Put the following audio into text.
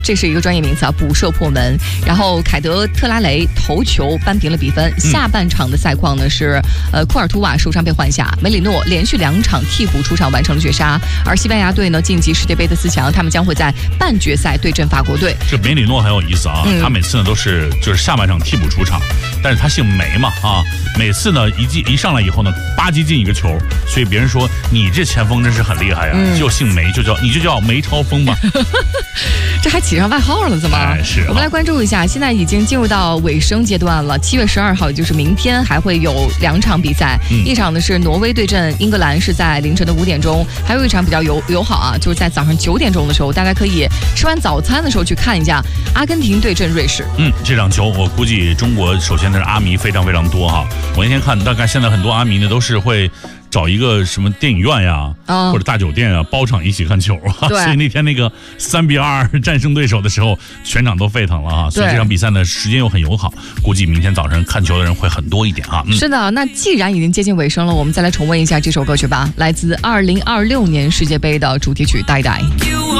这是一个专业名词啊，补射破门。然后凯德特拉雷头球扳平了比分。下半场的赛况呢是，库尔图瓦受伤被换下，梅里诺连续2场替补出场完成了绝杀。而西班牙队呢晋级世界杯的4强，他们将会在半决赛对阵法国队。 这梅里诺很有意思啊，他每次呢都是就是下半场替补出场，但是他姓梅嘛啊，每次呢一上来以后呢吧唧进一个球，所以别人说你这前锋真是很厉害呀，就姓梅，你就叫梅超风吧。 这还起上外号了，怎么？ 是。 我们来关注一下，现在已经进入到尾声阶段了。7月12号，也就是明天，还会有2场比赛。一场呢是挪威对阵英格兰，是在凌晨的5点钟；还有一场比较友好啊，就是在早上9点钟的时候，大家可以吃完早餐的时候去看一下阿根廷对阵瑞士。 这场球我估计中国首先是阿迷非常非常多哈。我那天看，大概现在很多阿迷呢都是会找一个什么电影院呀，或者大酒店啊，包场一起看球啊。所以那天那个3-2战胜对手的时候，全场都沸腾了啊。所以这场比赛呢，时间又很友好，估计明天早上看球的人会很多一点啊。 是的，那既然已经接近尾声了，我们再来重温一下这首歌曲吧，来自2026年世界杯的主题曲《呆呆》。